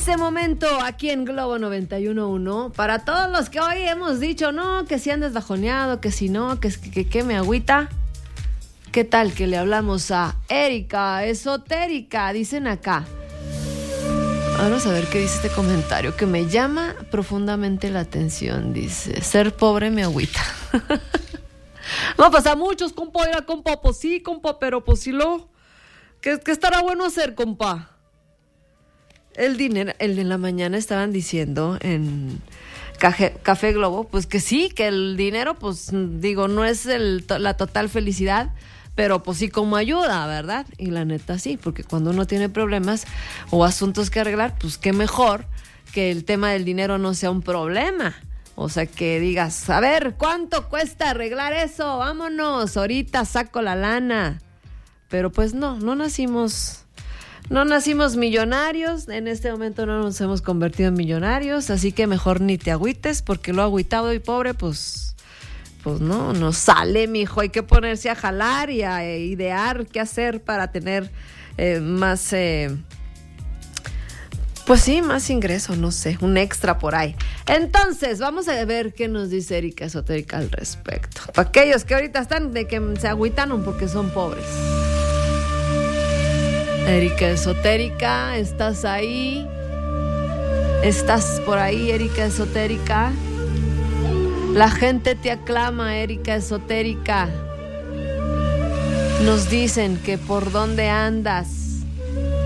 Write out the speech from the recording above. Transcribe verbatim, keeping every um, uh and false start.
este momento aquí en Globo noventa y uno punto uno, para todos los que hoy hemos dicho, no, que si andas bajoneado, que si no, que, que, que me agüita, ¿qué tal que le hablamos a Erika Esotérica? Dicen acá. Vamos a ver qué dice este comentario, que me llama profundamente la atención. Dice, ser pobre me agüita. No, pues a muchos, compa, era compa, pues sí, compa, pero pues sí lo... ¿Qué, qué estará bueno hacer, compa? El dinero, el de la mañana estaban diciendo en Café, Café Globo, pues que sí, que el dinero, pues digo, no es el, la total felicidad, pero pues sí como ayuda, ¿verdad? Y la neta sí, porque cuando uno tiene problemas o asuntos que arreglar, pues qué mejor que el tema del dinero no sea un problema. O sea, que digas, a ver, ¿cuánto cuesta arreglar eso? Vámonos, ahorita saco la lana. Pero pues no, no nacimos... No nacimos millonarios, en este momento no nos hemos convertido en millonarios, así que mejor ni te agüites, porque lo agüitado y pobre, pues, pues no, no sale, mijo. Hay que ponerse a jalar y a eh, idear qué hacer para tener eh, más, eh, pues sí, más ingreso, no sé, un extra por ahí. Entonces, vamos a ver qué nos dice Erika Esotérica al respecto. Para aquellos que ahorita están de que se agüitaron porque son pobres. Erika Esotérica, ¿estás ahí? ¿Estás por ahí, Erika Esotérica? La gente te aclama, Erika Esotérica. Nos dicen que por dónde andas.